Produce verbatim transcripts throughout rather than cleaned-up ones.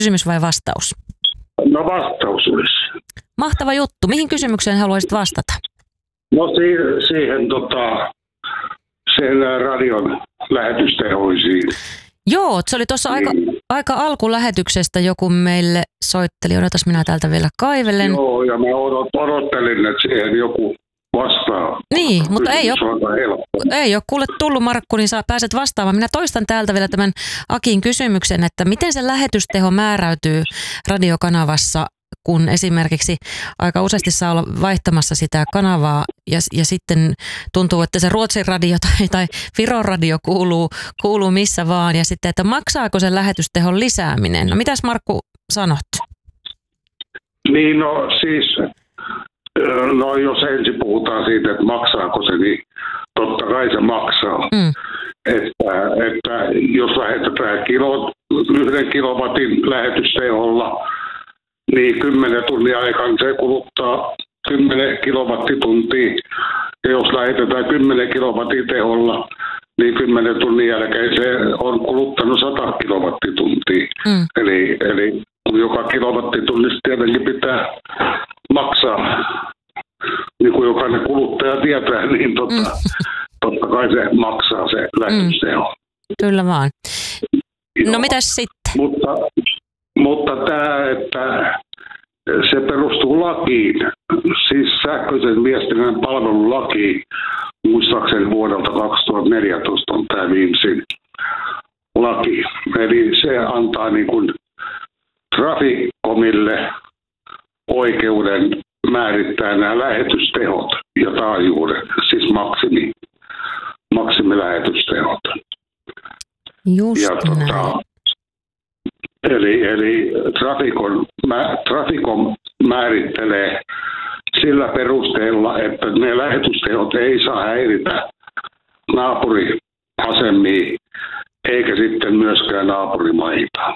Kysymys vai vastaus? No vastaus olisi. Mahtava juttu. Mihin kysymykseen haluaisit vastata? No si- siihen tota, sen radion lähetystehoisiin. Joo, se oli tuossa Niin. aika, aika alkulähetyksestä joku meille soitteli. Odotas, minä täältä vielä kaivelen. Joo, ja mä odot, odottelin, että siihen joku vastaa. Niin, mutta ei Kysymys ole, on aika helppo. ei ole kuule tullut, Markku, niin saa, pääset vastaamaan. Minä toistan täältä vielä tämän Akin kysymyksen, että miten se lähetysteho määräytyy radiokanavassa, kun esimerkiksi aika useasti saa olla vaihtamassa sitä kanavaa ja, ja sitten tuntuu, että se Ruotsin radio tai, tai Viron radio kuuluu, kuuluu missä vaan ja sitten, että maksaako se lähetystehon lisääminen? No mitäs Markku sanot? Niin, no siis, no jos ensin puhutaan siitä, että maksaako se, niin totta kai se maksaa. Mm. Että, että jos lähetetään kilo, yhden kilowatin lähetysteholla, niin kymmenen tunnin aikana se kuluttaa kymmenen kilowattituntia. Ja jos lähetetään kymmenen kilowattin teholla, niin kymmenen tunnin jälkeen se on kuluttanut sata kilowattituntia. Mm. Eli, eli joka kilowattitunnista tietenkin pitää maksaa, niin kuin jokainen kuluttaja tietää, niin totta, mm. totta kai se maksaa se lähetysteho. Mm. Kyllä vaan. No mitäs sitten? Mutta, mutta tämä, että se perustuu lakiin, siis sähköisen viestinnän palvelulakiin, muistaakseni vuodelta kaksituhattaneljätoista on tämä viimeisin laki. Eli se antaa niin kuin Traficomille oikeuden määrittää nämä lähetystehot ja taajuudet, siis maksimi, maksimilähetystehot. Just ja, tota, eli eli Traficom, mä, Traficom määrittelee sillä perusteella, että ne lähetystehot ei saa häiritä naapuriasemia eikä sitten myöskään naapurimaita.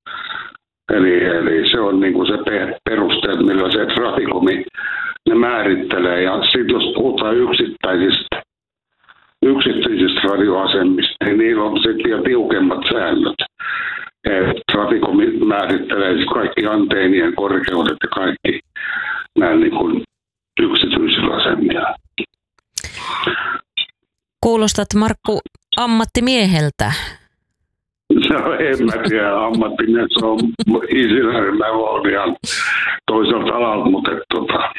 Eli, eli se on niin kuin se peruste, millä se Traficomi ne määrittelee. Ja sitten jos puhutaan yksittäisistä, yksittäisistä radioasemista, niin niillä on sitten vielä tiukemmat säännöt. Traficomi määrittelee kaikki anteenien korkeudet ja kaikki nämä niin kuin yksityisillä asemilla. Kuulostat, Markku, ammattimieheltä. No en mä tiedä, ammattimies on insinööri, mä olen ihan toiselta alalta, mutta et, tota...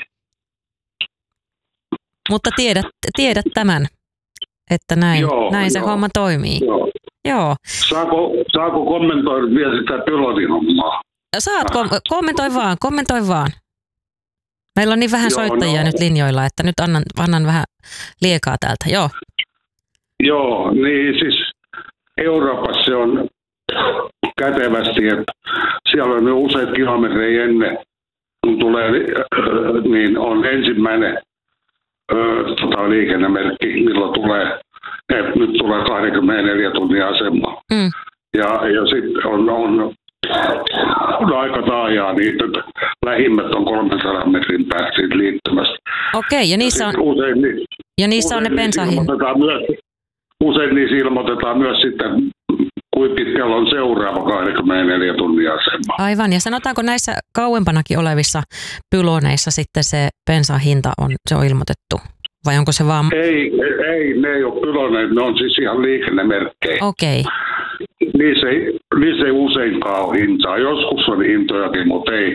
Mutta tiedät, tiedät tämän, että näin, joo, näin se joo, homma toimii. Joo. Joo. Saako, saako kommentoida vielä sitä pilotin hommaa? Saat, kom- kommentoi vaan, kommentoi vaan. Meillä on niin vähän joo, soittajia no. nyt linjoilla, että nyt annan, annan vähän liekaa täältä, joo. Joo, niin siis Euroopassa se on kätevästi, että siellä on jo useat kilometrejä ennen, kun tulee, niin on ensimmäinen ö, tota, liikennemerkki, milloin tulee, että nyt tulee kaksikymmentäneljä tunnin asema. Mm. Ja, ja sitten on, on, on aika taajaa niitä, että lähimmät on kolmensadan metrin päästä siitä liittymästä. Okei, ja niissä on, usein, ja niissä on ne bensahin. Usein niissä ilmoitetaan myös sitten, kuinka pitkällä on seuraava kaksikymmentäneljä tunnin asema. Aivan, ja sanotaanko näissä kauempanakin olevissa pyloneissa sitten se bensan hinta on, se on ilmoitettu? Vai onko se vaan... Ei, ei, ne ei ole pyloneet, ne on siis ihan liikennemerkkejä. Okei. Okay. Niissä ei, niissä ei useinkaan ole hintaa. Joskus on hintojakin, mutta ei.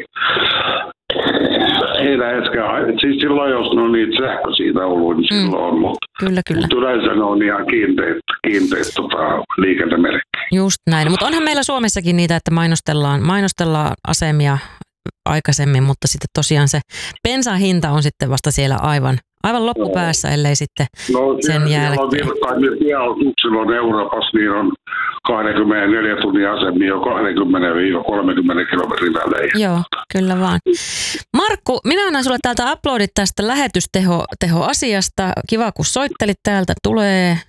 Ei läheskään. Siis silloin, jos ne on niitä sähköisiä ollut, niin silloin mm. on. Mutta, kyllä, kyllä. mutta yleensä ne on ihan kiinteät, kiinteät tota, liikennemerkkejä. Just näin. Mutta onhan meillä Suomessakin niitä, että mainostellaan, mainostellaan asemia aikaisemmin, mutta sitten tosiaan se bensan hinta on sitten vasta siellä aivan, aivan loppupäässä, ellei sitten no, sen siellä, jälkeen. No siellä on vilkkaimmin on Euroopassa, niin on kaksikymmentäneljä tunnin asemia jo kaksikymmentä kolmekymmentä kilometrin välein. Joo, kyllä vaan. Markku, minä annan sulle täältä uploadit tästä lähetysteho-asiasta. Kiva, kun soittelit täältä. Tulee...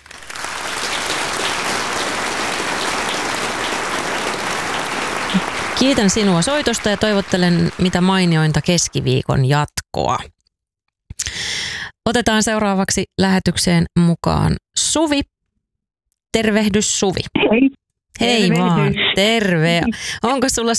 Kiitän sinua soitosta ja toivottelen mitä mainiointa keskiviikon jatkoa. Otetaan seuraavaksi lähetykseen mukaan Suvi. Tervehdys Suvi. Hei. Hei Tervehdys. vaan, terve. Onko sulla